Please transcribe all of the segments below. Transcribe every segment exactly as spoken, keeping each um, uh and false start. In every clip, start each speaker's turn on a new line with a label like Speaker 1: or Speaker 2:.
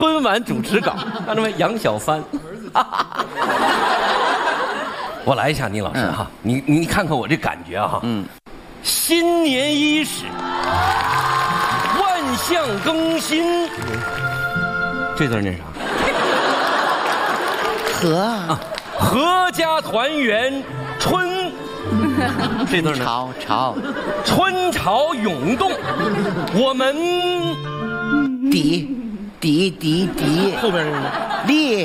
Speaker 1: 春晚主持稿，看着没？杨小帆。我来一下，倪老师哈，你你看看我这感觉哈，嗯，新年伊始，万象更新。这字念啥？
Speaker 2: 和啊，
Speaker 1: 阖家团圆，春。这字呢？
Speaker 2: 潮潮，
Speaker 1: 春潮涌动，我们
Speaker 2: 底底底底
Speaker 1: 后边这个呢？
Speaker 2: 立。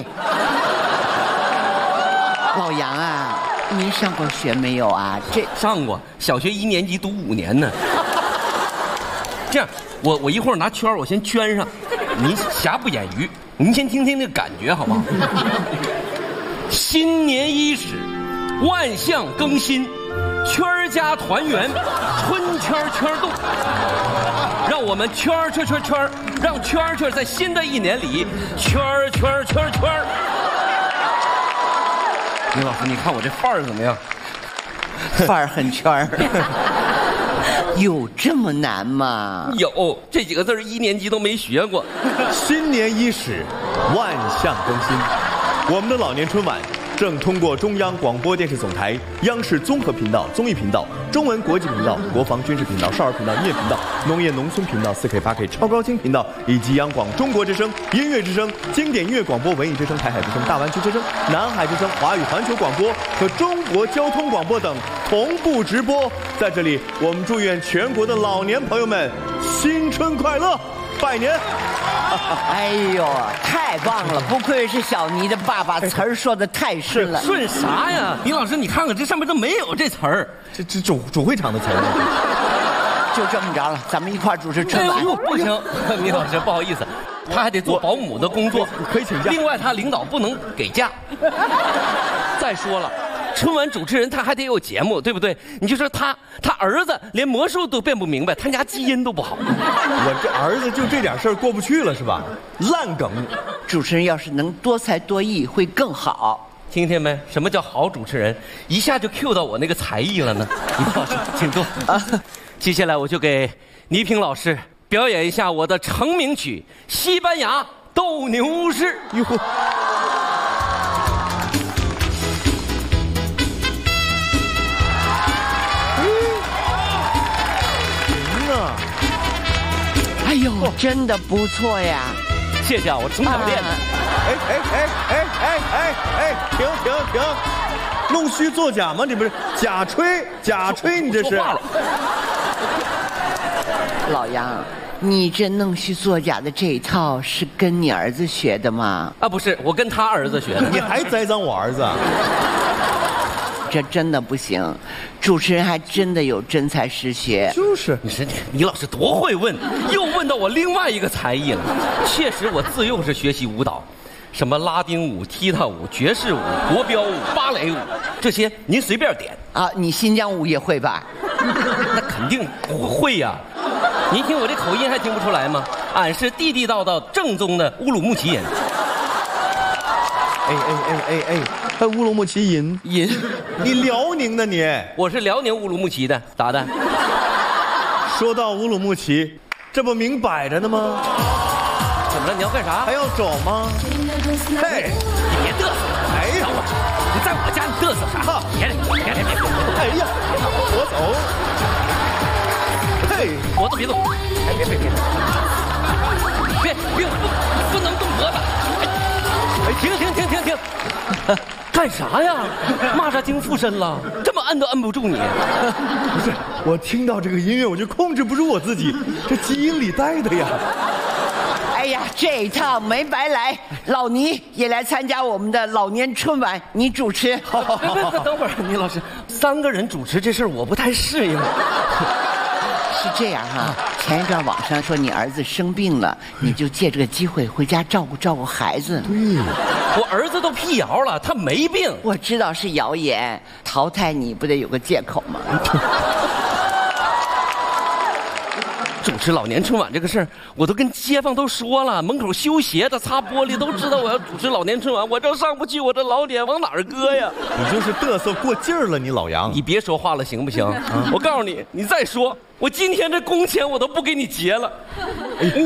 Speaker 2: 老杨啊，您上过学没有啊？这
Speaker 1: 上过，小学一年级读五年呢。这样，我我一会儿拿圈，我先圈上，您瑕不掩瑜，您先听听那个感觉好不好？新年伊始，万象更新，圈家团圆，春圈圈动，让我们圈圈圈圈，让圈圈在新的一年里圈圈圈圈。李老师，你看我这范儿怎么样？
Speaker 2: 范儿很圈儿。有这么难吗？
Speaker 1: 有，这几个字一年级都没学过。
Speaker 3: 新年伊始，万象更新。我们的老年春晚正通过中央广播电视总台、央视综合频道、综艺频道、中文国际频道、国防军事频道、少儿频道、音乐频道、农业农村频道、四 K、八 K 超高清频道，以及央广中国之声、音乐之声、经典音乐广播、文艺之声、台海之声、大湾区之声、南海之声、华语环球广播和中国交通广播等同步直播。在这里，我们祝愿全国的老年朋友们新春快乐，拜年！
Speaker 2: 哎呦，太棒了！不愧是小倪的爸爸，词儿说的太顺了。
Speaker 1: 顺啥呀？李老师，你看看这上面都没有这词儿，
Speaker 3: 这这主主会场的词儿。
Speaker 2: 就这么着了，咱们一块儿主持春晚。
Speaker 1: 哎呦，不行，李老师不好意思，他还得做保姆的工作，
Speaker 3: 可以请假。
Speaker 1: 另外，他领导不能给假。再说了。春晚主持人他还得有节目，对不对？你就说他，他儿子连魔术都变不明白，他家基因都不好。
Speaker 3: 我这儿子就这点事儿过不去了是吧？烂梗。
Speaker 2: 主持人要是能多才多艺，会更好。
Speaker 1: 听见没？什么叫好主持人？一下就 Q 到我那个才艺了呢。倪老师，请坐。啊，接下来我就给倪萍老师表演一下我的成名曲《西班牙斗牛士》。哟。
Speaker 2: 哎呦，真的不错呀！
Speaker 1: 谢谢啊，我从小练的。
Speaker 3: 哎哎哎哎哎哎哎，停停停！弄虚作假吗？你不是假吹假吹，你这是。
Speaker 2: 老杨，你这弄虚作假的这一套是跟你儿子学的吗？
Speaker 1: 啊，不是，我跟他儿子学的。
Speaker 3: 你还栽赃我儿子？
Speaker 2: 这真的不行，主持人还真的有真才实学。
Speaker 3: 就是，
Speaker 1: 你说倪老师多会问，又问到我另外一个才艺了。确实，我自幼是学习舞蹈，什么拉丁舞、踢踏舞、爵士舞、国标舞、芭蕾舞，这些您随便点
Speaker 2: 啊。你新疆舞也会吧？
Speaker 1: 那肯定会呀、啊。您听我这口音还听不出来吗？俺是地地道道正宗的乌鲁木齐人。
Speaker 3: 哎哎哎哎哎，还乌鲁木齐人
Speaker 1: 人，
Speaker 3: 你辽宁的你？
Speaker 1: 我是辽宁乌鲁木齐的，咋的？
Speaker 3: 说到乌鲁木齐，这不明摆着呢吗？
Speaker 1: 怎么了？你要干啥？
Speaker 3: 还要走吗？嘿，
Speaker 1: 你别嘚瑟！哎呀，你在我家你嘚瑟啥？别别别别别！
Speaker 3: 哎呀，我走。嘿，
Speaker 1: 脖子别动！哎，别别别！别别不不能动脖子！哎，停停停停停！干啥呀？蚂蚱精附身了，这么摁都摁不住你。
Speaker 3: 不是，我听到这个音乐我就控制不住我自己，这基因里带的呀。
Speaker 2: 哎呀，这一趟没白来，老倪也来参加我们的老年春晚，你主持。
Speaker 1: 好好好，等会儿，倪老师，三个人主持这事儿我不太适应。
Speaker 2: 是这样哈、啊，前一段网上说你儿子生病了，你就借这个机会回家照顾照顾孩子。
Speaker 3: 对，
Speaker 1: 我儿子都辟谣了，他没病。
Speaker 2: 我知道是谣言，淘汰你不得有个借口吗？
Speaker 1: 主持老年春晚这个事儿，我都跟街坊都说了，门口修鞋的、擦玻璃都知道我要主持老年春晚，我这上不去，我这老脸往哪儿搁呀？
Speaker 3: 你就是嘚瑟过劲儿了，你老杨。
Speaker 1: 你别说话了，行不行？我告诉你，你再说，我今天这工钱我都不给你结了。